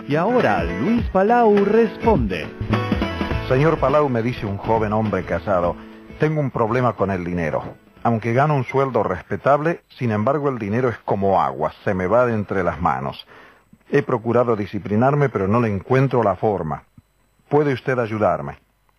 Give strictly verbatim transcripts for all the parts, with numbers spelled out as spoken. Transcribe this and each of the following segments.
Y ahora Luis Palau responde. Señor Palau, me dice un joven hombre casado, tengo un problema con el dinero. Aunque gano un sueldo respetable, sin embargo el dinero es como agua, se me va de entre las manos. He procurado disciplinarme, pero no le encuentro la forma. ¿Puede usted ayudarme?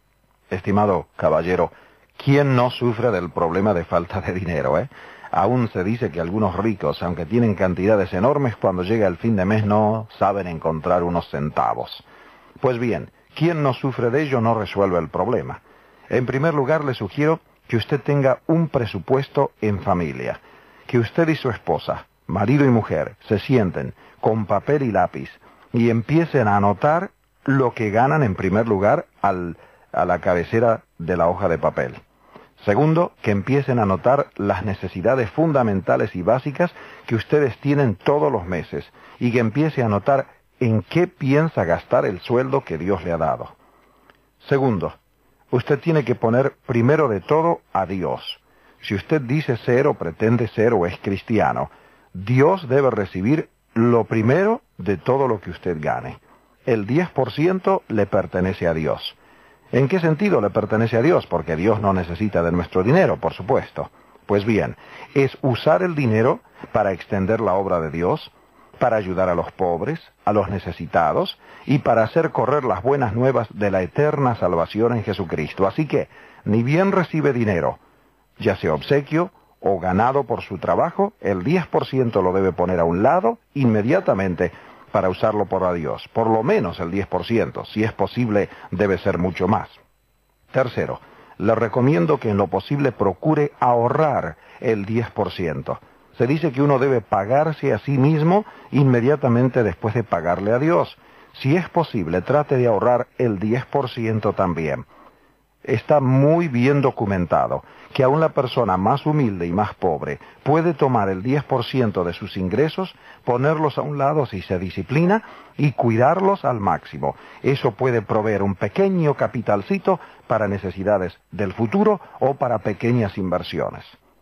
Estimado caballero, ¿quién no sufre del problema de falta de dinero, eh? Aún se dice que algunos ricos, aunque tienen cantidades enormes, cuando llega el fin de mes no saben encontrar unos centavos. Pues bien, quien no sufre de ello no resuelve el problema. En primer lugar, le sugiero que usted tenga un presupuesto en familia. Que usted y su esposa, marido y mujer, se sienten con papel y lápiz y empiecen a anotar lo que ganan en primer lugar al, a la cabecera de la hoja de papel. Segundo, que empiecen a anotar las necesidades fundamentales y básicas que ustedes tienen todos los meses y que empiece a anotar en qué piensa gastar el sueldo que Dios le ha dado. Segundo, usted tiene que poner primero de todo a Dios. Si usted dice ser o pretende ser o es cristiano, Dios debe recibir lo primero de todo lo que usted gane. El diez por ciento le pertenece a Dios. ¿En qué sentido le pertenece a Dios? Porque Dios no necesita de nuestro dinero, por supuesto. Pues bien, es usar el dinero para extender la obra de Dios, para ayudar a los pobres, a los necesitados, y para hacer correr las buenas nuevas de la eterna salvación en Jesucristo. Así que, ni bien recibe dinero, ya sea obsequio o ganado por su trabajo, el diez por ciento lo debe poner a un lado inmediatamente para usarlo por a Dios. Por lo menos el diez por ciento, si es posible, debe ser mucho más. Tercero, le recomiendo que en lo posible procure ahorrar el diez por ciento. Se dice que uno debe pagarse a sí mismo inmediatamente después de pagarle a Dios. Si es posible, trate de ahorrar el diez por ciento también. Está muy bien documentado que aún la persona más humilde y más pobre puede tomar el diez por ciento de sus ingresos, ponerlos a un lado si se disciplina y cuidarlos al máximo. Eso puede proveer un pequeño capitalcito para necesidades del futuro o para pequeñas inversiones.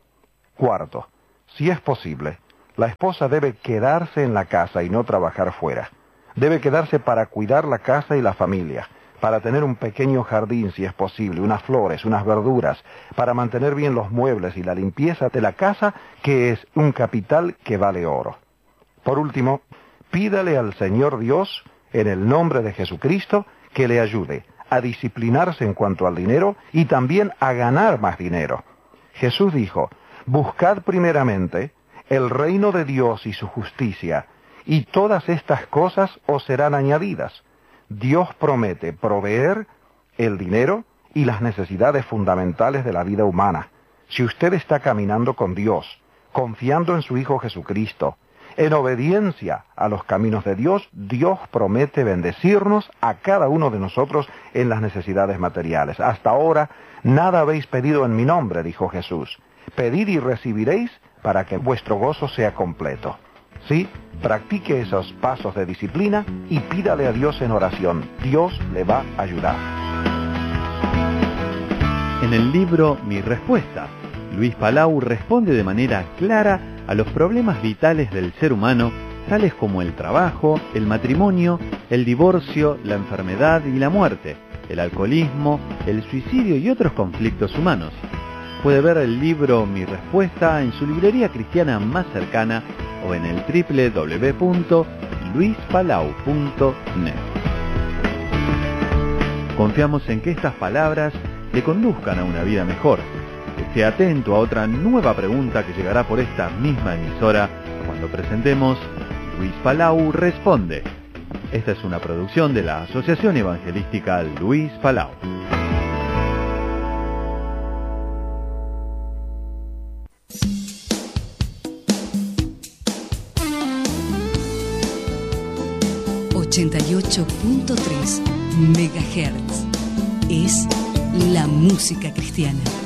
Cuarto, si es posible, la esposa debe quedarse en la casa y no trabajar fuera. Debe quedarse para cuidar la casa y la familia, para tener un pequeño jardín si es posible, unas flores, unas verduras, para mantener bien los muebles y la limpieza de la casa, que es un capital que vale oro. Por último, pídale al Señor Dios, en el nombre de Jesucristo, que le ayude a disciplinarse en cuanto al dinero y también a ganar más dinero. Jesús dijo, buscad primeramente el reino de Dios y su justicia, y todas estas cosas os serán añadidas. Dios promete proveer el dinero y las necesidades fundamentales de la vida humana. Si usted está caminando con Dios, confiando en su Hijo Jesucristo, en obediencia a los caminos de Dios, Dios promete bendecirnos a cada uno de nosotros en las necesidades materiales. Hasta ahora, nada habéis pedido en mi nombre, dijo Jesús. Pedid y recibiréis para que vuestro gozo sea completo. Sí, practique esos pasos de disciplina y pídale a Dios en oración. Dios le va a ayudar. En el libro Mi Respuesta, Luis Palau responde de manera clara a los problemas vitales del ser humano, tales como el trabajo, el matrimonio, el divorcio, la enfermedad y la muerte, el alcoholismo, el suicidio y otros conflictos humanos. Puede ver el libro Mi Respuesta en su librería cristiana más cercana o en el doble u doble u doble u punto luis palau punto net. Confiamos en que estas palabras le conduzcan a una vida mejor. Esté atento a otra nueva pregunta que llegará por esta misma emisora cuando presentemos Luis Palau Responde. Esta es una producción de la Asociación Evangelística Luis Palau. ochenta y ocho punto tres megahertz es la música cristiana.